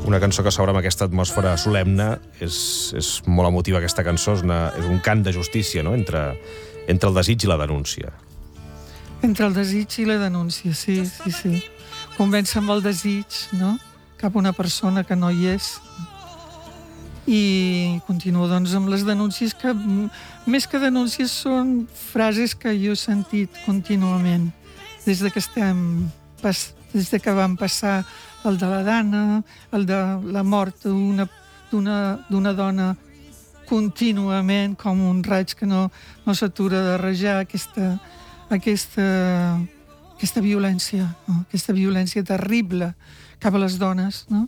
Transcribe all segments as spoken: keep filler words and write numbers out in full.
Una cançó que s'obre amb aquesta atmosfera solemne. És, és molt emotiva aquesta cançó, és, una, és un cant de justícia, no?, entre, entre el desig i la denúncia. Entre el desig i la denúncia, sí, sí, sí. Convèncer amb el desig, no?, cap a una persona que no hi és. I continuo, doncs, amb les denúncies que, més que denúncies, són frases que jo he sentit contínuament des de que estem, des de que vam passar el de la Dana, el de la mort d'una d'una dona contínuament, com un raig que no, no s'atura de rajar, aquesta, aquesta, aquesta violència, no? Aquesta violència terrible cap a les dones, no?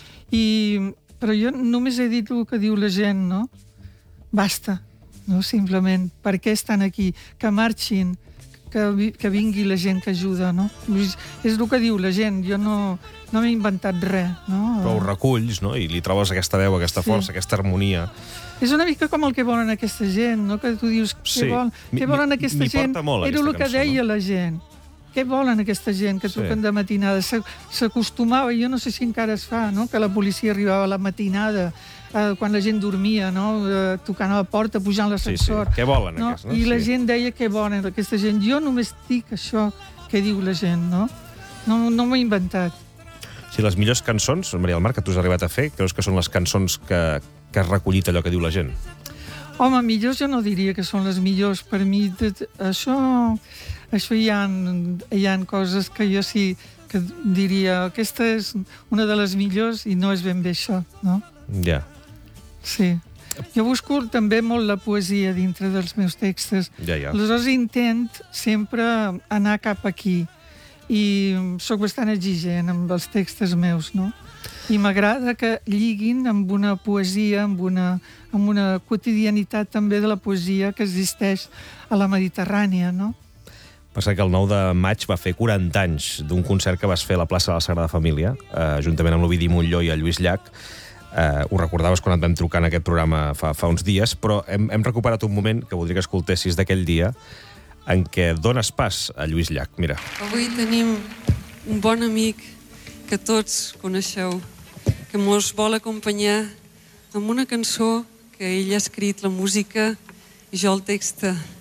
I, però jo només he dit el que diu la gent, no? Basta, no? Simplement, per què estan aquí? Que marxin, que, que vingui la gent que ajuda, no? És, és el que diu la gent, jo no, no m'he inventat res, no? Però ho reculls, no?, i li trobes aquesta veu, aquesta Sí. força, aquesta harmonia. És una mica com el que volen aquesta gent, no? Que tu dius, Sí. què, vol, Mi- què volen mi- aquesta m'hi gent? porta molt, Era aquesta el que cançó, deia no? la gent. Què volen aquesta gent que Sí. truquen de matinada? S'ha- S'acostumava, jo no sé si encara es fa, no?, que la policia arribava a la matinada, eh, quan la gent dormia, no?, eh, tocant a la porta, pujant l'ascensor. Sí, sí. Què volen, no? aquests, no? I la Sí. gent deia què volen aquesta gent. Jo només dic això que diu la gent, no? No, no m'ho he inventat. Si les millors cançons, Maria del Mar, que tu has arribat a fer, creus que són les cançons que, que has recollit allò que diu la gent? Home, millors jo no diria que són les millors. Per mi, tot, això, això hi ha, hi ha coses que jo sí que diria aquesta és una de les millors i no és ben bé això, no? Ja. Sí. Jo busco també molt la poesia dintre dels meus textos. Ja, ja. Aleshores intent sempre anar cap aquí i sóc bastant exigent amb els textos meus, no? I m'agrada que lliguin amb una poesia, amb una, amb una quotidianitat també de la poesia que existeix a la Mediterrània, no? Passa que el nou de maig va fer quaranta anys d'un concert que vas fer a la plaça de la Sagrada Família, eh, juntament amb l'Ovidi Montllor i el Lluís Llach. Eh, ho recordaves quan et vam trucar en aquest programa fa, fa uns dies, però hem, hem recuperat un moment que voldria que escoltessis d'aquell dia en què dones pas a Lluís Llach. Mira. Avui tenim un bon amic que tots coneixeu, que mos vol acompanyar amb una cançó que ell ha escrit la música i jo el text.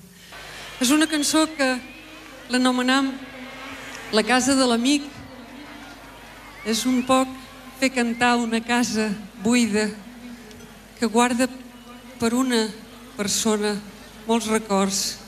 És una cançó que l'anomenam La casa de l'amic. És un poc fer cantar una casa buida que guarda per una persona molts records